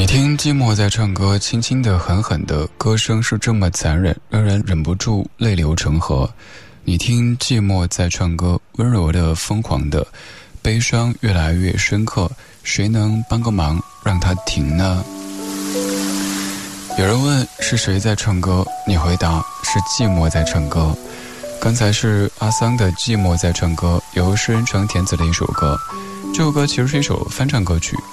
你听寂寞在唱歌，轻轻的狠狠的，歌声是这么残忍，让人忍不住泪流成河。你听寂寞在唱歌，温柔的疯狂的，悲伤越来越深刻，谁能帮个忙让它停呢？有人问是谁在唱歌，你回答是寂寞在唱歌。刚才是阿桑的寂寞在唱歌，由诗人城填词的一首歌。这首歌其实是一首翻唱歌曲，